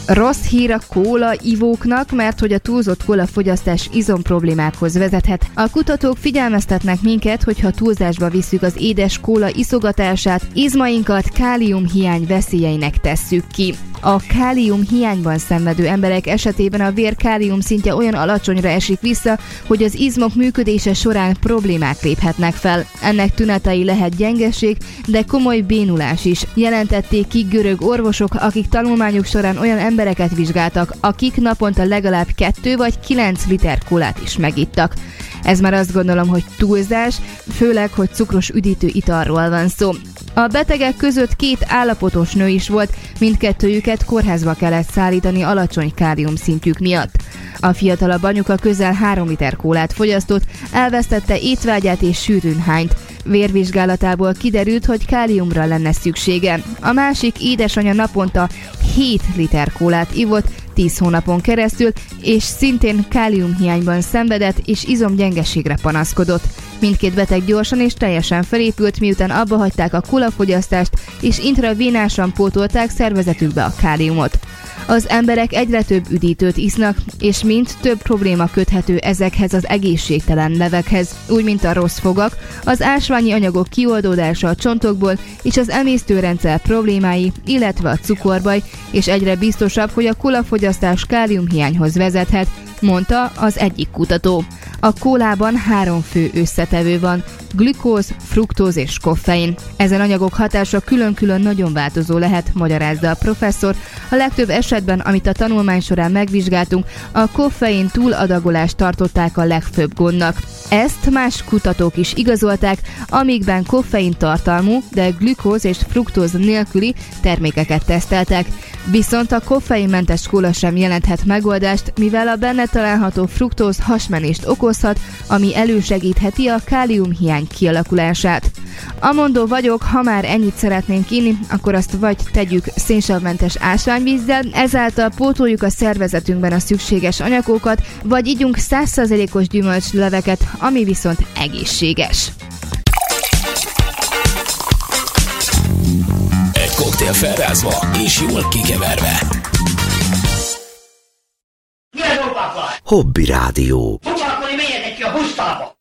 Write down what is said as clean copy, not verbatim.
Rossz hír a kóla ivóknak, mert hogy a túlzott kólafogyasztás izomproblémákhoz vezethet. A kutatók figyelmeztetnek minket, hogy ha túlzásba visszük az édes kóla iszogatását, izmainkat káliumhiány veszélyeinek tesszük ki. A kálium hiányban szenvedő emberek esetében a vér kálium szintje olyan alacsonyra esik vissza, hogy az izmok működése során problémák léphetnek fel. Ennek tünetei lehet gyengeség, de komoly bénulás is. Jelentették ki görög orvosok, akik tanulmányuk során olyan embereket vizsgáltak, akik naponta legalább 2 vagy 9 liter kólát is megittak. Ez már azt gondolom, hogy túlzás, főleg, hogy cukros üdítő italról van szó. A betegek között 2 állapotos nő is volt, mindkettőjüket kórházba kellett szállítani alacsony kálium szintjük miatt. A fiatalabb anyuka közel 3 liter kólát fogyasztott, elvesztette étvágyát és sűrűn hányt. Vérvizsgálatából kiderült, hogy káliumra lenne szüksége. A másik édesanyja naponta 7 liter kólát ivott 10 hónapon keresztül, és szintén káliumhiányban szenvedett és izomgyengeségre panaszkodott. Mindkét beteg gyorsan és teljesen felépült, miután abba hagyták a kólafogyasztást, és intravénásan pótolták szervezetükbe a káliumot. Az emberek egyre több üdítőt isznak, és mind több probléma köthető ezekhez az egészségtelen levekhez, úgy mint a rossz fogak, az ásványi anyagok kioldódása a csontokból és az emésztőrendszer problémái, illetve a cukorbaj, és egyre biztosabb, hogy a kólafogyasztás káliumhiányhoz vezethet, mondta az egyik kutató. A kólában 3 fő összetevő van: glükóz, fruktóz és koffein. Ezen anyagok hatása külön-külön nagyon változó lehet, magyarázza a professzor. A legtöbb esetben, amit a tanulmány során megvizsgáltunk, a koffein túladagolást tartották a legfőbb gondnak. Ezt más kutatók is igazolták, amikben koffein tartalmú, de glükóz és fruktóz nélküli termékeket teszteltek. Viszont a koffeinmentes kóla sem jelenthet megoldást, mivel a benne található fruktóz hasmenést okozhat, ami elősegítheti a káliumhiány kialakulását. Amondó vagyok, ha már ennyit szeretnénk inni, akkor azt vagy tegyük szénsavmentes ásványvízzel, ezáltal pótoljuk a szervezetünkben a szükséges anyagokat, vagy igyunk 100%-os gyümölcsleveket, ami viszont egészséges. Egy koktél felrázva és jól kikeverve. Mi az, papa? Hobby Rádió. Foglalkozni, menjetek ki a busztába!